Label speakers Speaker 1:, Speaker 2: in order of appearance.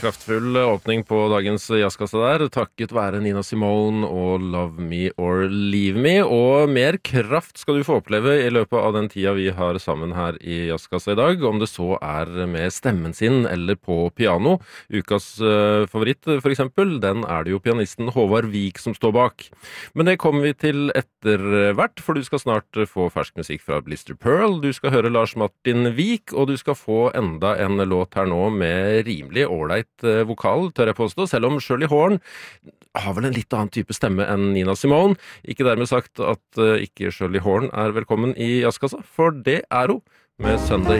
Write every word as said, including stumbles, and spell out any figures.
Speaker 1: kraftfull åpning på dagens jazzkasse der, takket være Nina Simone og Love Me or Leave Me, og mer kraft skal du få oppleve i løpet av den tida vi har sammen her i jazzkassa i dag, om det så er med stemmen sin eller på piano. Ukas uh, favoritt for eksempel, den er det jo pianisten Håvard Vik som står bak. Men det kommer vi til etter hvert, for du skal snart få fersk musikk fra Blister Pearl, du skal høre Lars Martin Vik, og du skal få enda en låt her nå med rimelig ålreit vokal, tør jeg påstå, selv om Shirley Horn har vel en litt annen type stemme enn Nina Simone. Ikke dermed sagt at uh, ikke Shirley Horn er velkommen i jazzkassa, for det er hun med Sunday.